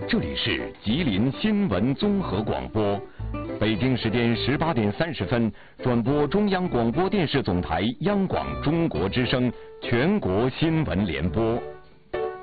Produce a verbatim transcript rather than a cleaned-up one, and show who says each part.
Speaker 1: 这里是吉林新闻综合广播，北京时间十八点三十分转播中央广播电视总台央广中国之声全国新闻联播。